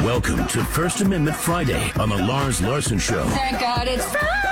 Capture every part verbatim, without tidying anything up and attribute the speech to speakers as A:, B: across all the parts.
A: Welcome to First Amendment Friday on the Lars Larson Show.
B: Thank God it's Friday!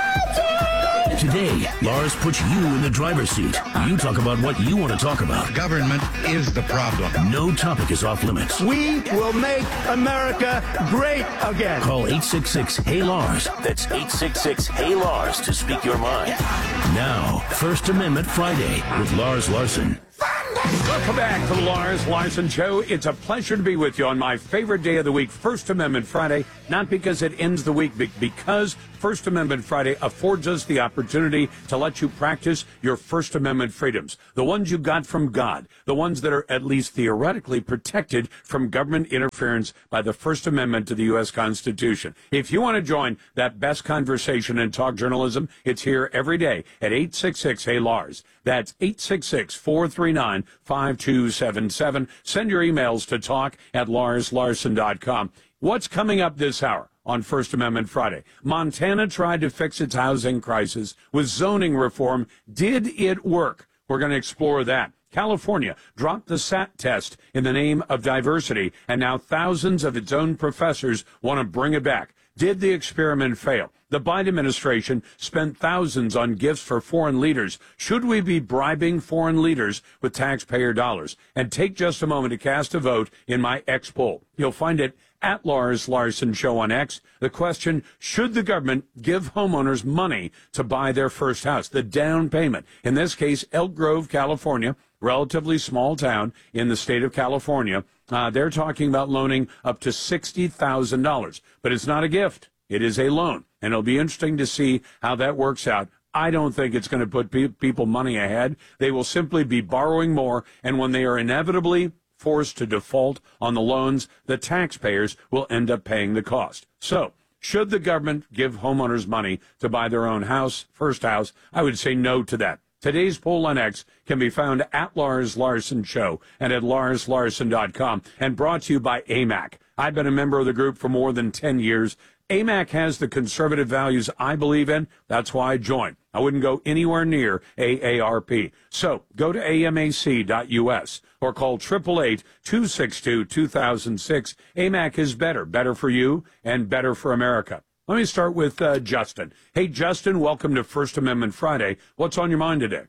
A: Today, Lars puts you in the driver's seat. You talk about what you want to talk about.
C: Government is the problem.
A: No topic is off limits.
D: We will make America great again.
A: Call eight six six, H E Y, Lars. That's eight six six, H E Y, Lars to speak your mind. Now, First Amendment Friday with Lars Larson.
E: Welcome back to the Lars Larson Show. It's a pleasure to be with you on my favorite day of the week, First Amendment Friday. Not because it ends the week, but because First Amendment Friday affords us the opportunity to let you practice your First Amendment freedoms. The ones you got from God. The ones that are at least theoretically protected from government interference by the First Amendment to the U S Constitution. If you want to join that best conversation in talk journalism, it's here every day at eight six six, H E Y, Lars. That's eight six six, four three nine, five two seven seven. Send your emails to talk at lars larson dot com. What's coming up this hour on First Amendment Friday? Montana tried to fix its housing crisis with zoning reform. Did it work? We're going to explore that. California dropped the S A T test in the name of diversity, and now thousands of its own professors want to bring it back. Did the experiment fail? The Biden administration spent thousands on gifts for foreign leaders. Should we be bribing foreign leaders with taxpayer dollars? And take just a moment to cast a vote in my X poll. You'll find it at Lars Larson Show on X. The question, should the government give homeowners money to buy their first house? The down payment. In this case, Elk Grove, California, relatively small town in the state of California. Uh, they're talking about loaning up to sixty thousand dollars. But it's not a gift. It is a loan. And it'll be interesting to see how that works out. I don't think it's going to put pe- people money ahead. They will simply be borrowing more. And when they are inevitably forced to default on the loans, the taxpayers will end up paying the cost. So, should the government give homeowners money to buy their own house, first house? I would say no to that. Today's poll on X can be found at Lars Larson Show and at lars larson dot com, and brought to you by A M A C. I've been a member of the group for more than ten years. A M A C has the conservative values I believe in. That's why I joined. I wouldn't go anywhere near A A R P. So go to A M A C dot U S or call eight eight eight, two six two, two thousand six. A M A C is better, better for you and better for America. Let me start with uh, Justin. Hey, Justin, welcome to First Amendment Friday. What's on your mind today?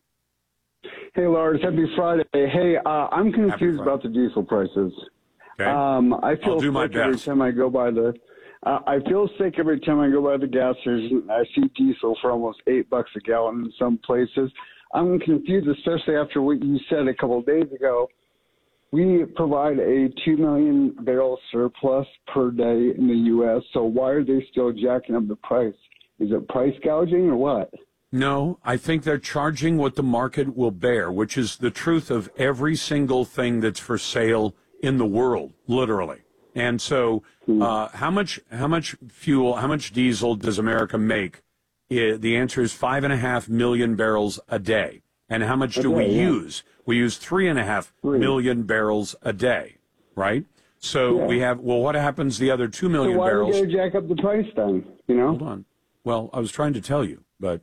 F: Hey, Lars, happy Friday. Hey, uh, I'm confused about the diesel prices.
E: Okay.
F: Um, I feel
E: I'll do my
F: sick every
E: best.
F: time I go by the. Uh, I feel sick every time I go by the gas station. I see diesel for almost eight bucks a gallon in some places. I'm confused, especially after what you said a couple of days ago. We provide a two million barrel surplus per day in the U S, so why are they still jacking up the price? Is it price gouging or what?
E: No, I think they're charging what the market will bear, which is the truth of every single thing that's for sale in the world, literally. And so uh, how much how much fuel, how much diesel does America make? I, the answer is five and a half million barrels a day. And how much do we
F: Okay, yeah.
E: use? We use three and a half
F: Three.
E: million barrels a day, right? So
F: Yeah.
E: we have, well, what happens the other two million
F: So why
E: barrels?
F: do they jack up the price then? You know?
E: Hold on. Well, I was trying to tell you, but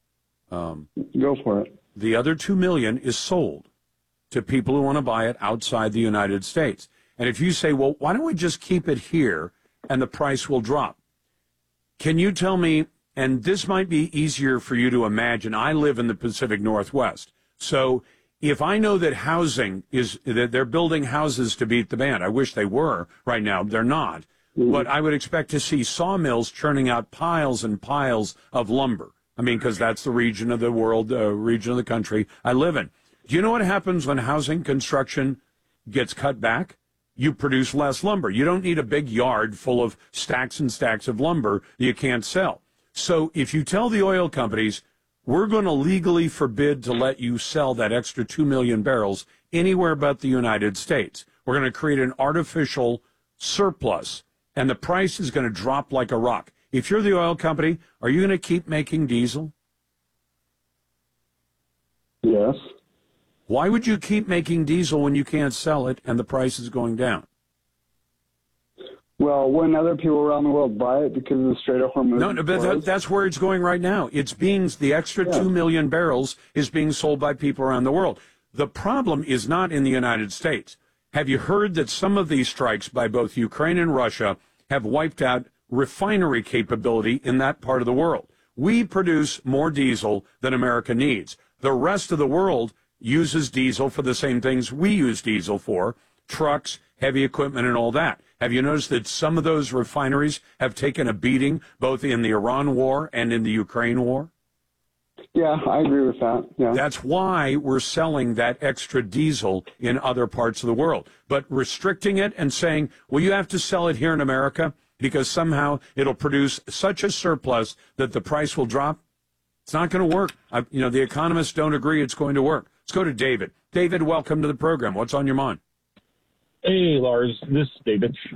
E: um,
F: Go for it.
E: the other two million is sold to people who want to buy it outside the United States. And if you say, well, why don't we just keep it here and the price will drop? Can you tell me, and this might be easier for you to imagine, I live in the Pacific Northwest. So if I know that housing is, that they're building houses to beat the band, I wish they were right now, they're not. Mm-hmm. But I would expect to see sawmills churning out piles and piles of lumber. I mean, because that's the region of the world, uh, region of the country I live in. Do you know what happens when housing construction gets cut back? You produce less lumber. You don't need a big yard full of stacks and stacks of lumber you can't sell. So if you tell the oil companies, we're going to legally forbid to let you sell that extra two million barrels anywhere but the United States. We're going to create an artificial surplus, and the price is going to drop like a rock. If you're the oil company, are you going to keep making diesel?
F: Yes.
E: Why would you keep making diesel when you can't sell it and the price is going down?
F: Well, when other people around the world buy it because of the Strait of Hormuz.
E: No, no, but that, that's where it's going right now. It's being, the extra
F: Yeah.
E: two million barrels is being sold by people around the world. The problem is not in the United States. Have you heard that some of these strikes by both Ukraine and Russia have wiped out refinery capability in that part of the world. We produce more diesel than America needs. The rest of the world uses diesel for the same things we use diesel for, trucks, heavy equipment, and all that. Have you noticed that some of those refineries have taken a beating both in the Iran war and in the Ukraine war?
F: Yeah, I agree with that. Yeah.
E: That's why we're selling that extra diesel in other parts of the world. But restricting it and saying, well, you have to sell it here in America because somehow it'll produce such a surplus that the price will drop, it's not going to work. I, you know, the economists don't agree it's going to work. Let's go to David. David, welcome to the program. What's on your mind?
B: Hey, Lars. This is David.